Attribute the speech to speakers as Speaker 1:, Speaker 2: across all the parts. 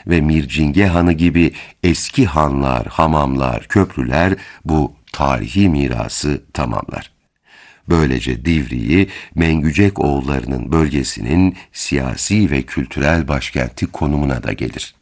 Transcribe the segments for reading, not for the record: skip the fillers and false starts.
Speaker 1: ve Mircinge Hanı gibi eski hanlar, hamamlar, köprüler bu tarihi mirası tamamlar. Böylece Divriği, Mengücek oğullarının bölgesinin siyasi ve kültürel başkenti konumuna da gelir.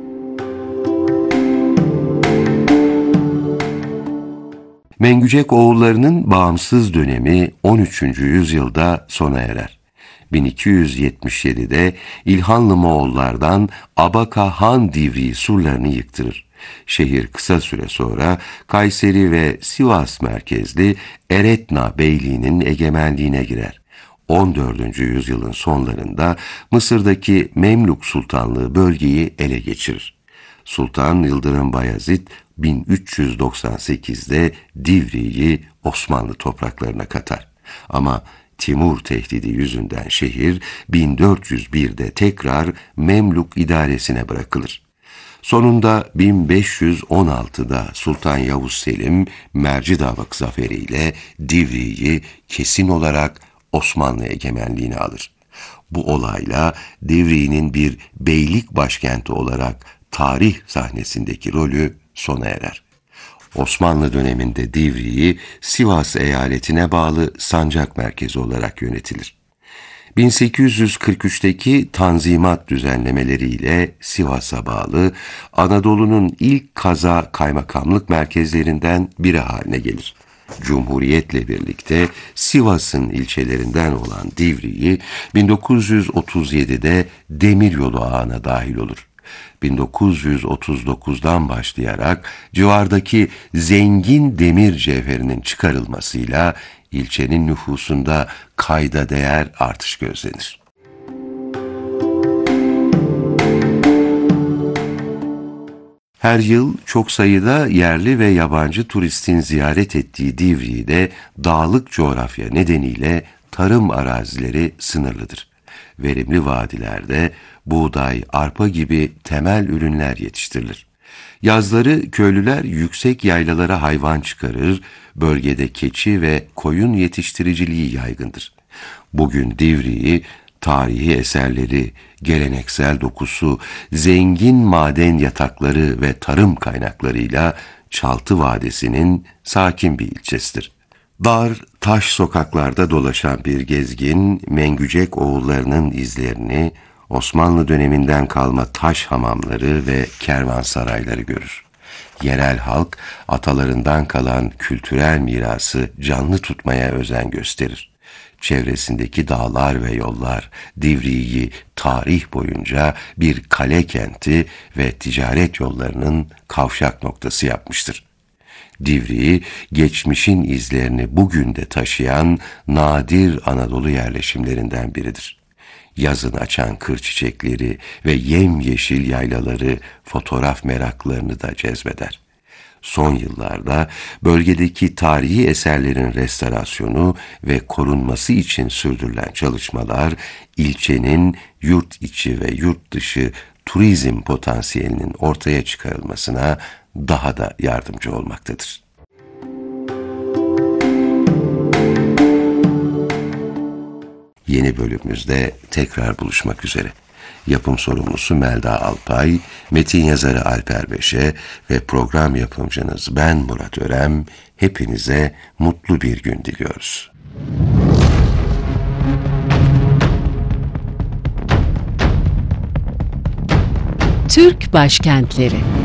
Speaker 1: Mengücek oğullarının bağımsız dönemi 13. yüzyılda sona erer. 1277'de İlhanlı Moğollardan Abaka Han Divriği surlarını yıktırır. Şehir kısa süre sonra Kayseri ve Sivas merkezli Eretna Beyliği'nin egemenliğine girer. 14. yüzyılın sonlarında Mısır'daki Memlük Sultanlığı bölgeyi ele geçirir. Sultan Yıldırım Bayezid 1398'de Divriği Osmanlı topraklarına katar. Ama Timur tehdidi yüzünden şehir 1401'de tekrar Memlük idaresine bırakılır. Sonunda 1516'da Sultan Yavuz Selim Mercidavak zaferiyle Divriği kesin olarak Osmanlı egemenliğine alır. Bu olayla Divriği'nin bir beylik başkenti olarak tarih sahnesindeki rolü sona erer. Osmanlı döneminde Divriği Sivas eyaletine bağlı sancak merkezi olarak yönetilir. 1843'teki Tanzimat düzenlemeleriyle Sivas'a bağlı Anadolu'nun ilk kaza kaymakamlık merkezlerinden biri haline gelir. Cumhuriyetle birlikte Sivas'ın ilçelerinden olan Divriği 1937'de Demiryolu ağına dahil olur. 1939'dan başlayarak civardaki zengin demir cevherinin çıkarılmasıyla ilçenin nüfusunda kayda değer artış gözlenir. Her yıl çok sayıda yerli ve yabancı turistin ziyaret ettiği Divriği'de dağlık coğrafya nedeniyle tarım arazileri sınırlıdır. Verimli vadilerde buğday, arpa gibi temel ürünler yetiştirilir. Yazları köylüler yüksek yaylalara hayvan çıkarır, bölgede keçi ve koyun yetiştiriciliği yaygındır. Bugün Divriği, tarihi eserleri, geleneksel dokusu, zengin maden yatakları ve tarım kaynaklarıyla Çaltı Vadisi'nin sakin bir ilçesidir. Dar, taş sokaklarda dolaşan bir gezgin, Mengücek oğullarının izlerini, Osmanlı döneminden kalma taş hamamları ve kervansarayları görür. Yerel halk, atalarından kalan kültürel mirası canlı tutmaya özen gösterir. Çevresindeki dağlar ve yollar Divriği tarih boyunca bir kale kenti ve ticaret yollarının kavşak noktası yapmıştır. Divriği, geçmişin izlerini bugün de taşıyan nadir Anadolu yerleşimlerinden biridir. Yazın açan kır çiçekleri ve yemyeşil yaylaları fotoğraf meraklarını da cezbeder. Son yıllarda bölgedeki tarihi eserlerin restorasyonu ve korunması için sürdürülen çalışmalar, ilçenin yurt içi ve yurt dışı turizm potansiyelinin ortaya çıkarılmasına daha da yardımcı olmaktadır. Yeni bölümümüzde tekrar buluşmak üzere. Yapım sorumlusu Melda Alpay, metin yazarı Alper Beşe ve program yapımcınız ben Murat Örem, hepinize mutlu bir gün diliyoruz.
Speaker 2: Türk Başkentleri